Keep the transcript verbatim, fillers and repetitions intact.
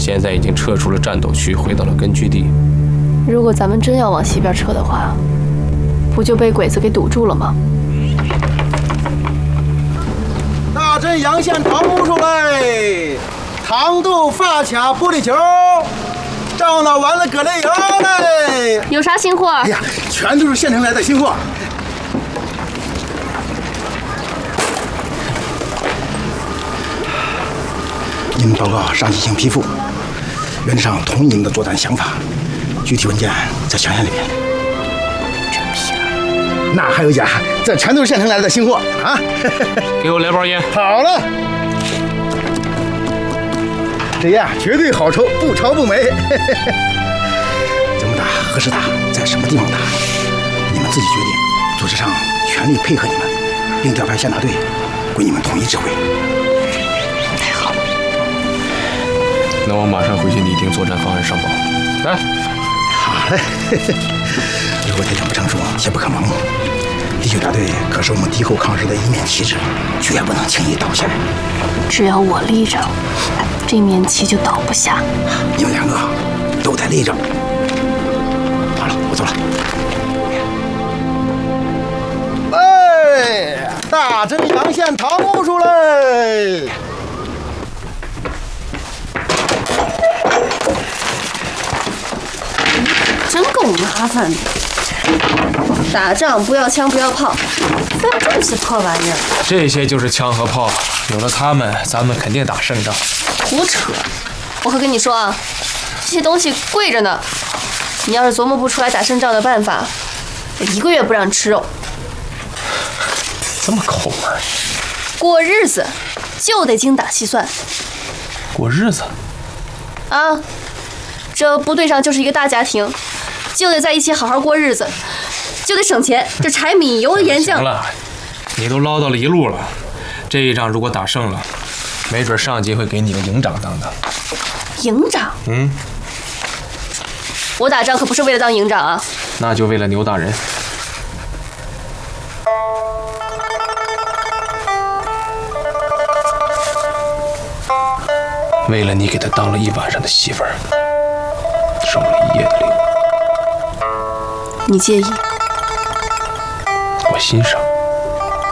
现在已经撤出了战斗区，回到了根据地。 如果咱们真要往西边撤的话，不就被鬼子给堵住了吗？ 大阵阳线桃木出来，糖豆发卡玻璃球，樟脑丸子蛤蜊油嘞。 有啥新货？ 哎呀，全都是县城来的新货。你们报告上级请批复，原则上同意你们的作战想法，具体文件在详页里边。真批了，那还有假？这全都是县城来的新货啊！ 给我来包烟。 好了，这烟绝对好抽，不潮不霉。怎么打？何时打？在什么地方打？你们自己决定。组织上全力配合你们，并调派县大队归你们统一指挥。 太好了。 那我马上回去拟定作战方案上报。来， 好嘞。如果铁证不成熟，切不可盲目。第九大队可是我们敌后抗日的一面旗帜，绝不能轻易倒下。 只要我立着，这面旗就倒不下。 你们两个都得立着。好了，我走了。哎，大真阳线桃木出来。 真够麻烦的。打仗不要枪不要炮，非要这些破玩意儿。 这些就是枪和炮，有了它们，咱们肯定打胜仗。 胡扯！我可跟你说啊，这些东西贵着呢。你要是琢磨不出来打胜仗的办法，我一个月不让吃肉。 这么抠门？ 过日子就得精打细算。 过日子？ 啊，这部队上就是一个大家庭，就得在一起好好过日子，就得省钱，这柴米油盐酱。 行了，你都唠叨了一路了，这一仗如果打胜了，没准上级会给你个营长当当。 营长？ 嗯。 我打仗可不是为了当营长啊。 那就为了牛大人。为了你给他当了一晚上的媳妇儿，守了一夜的灵。 你介意？ 我欣赏。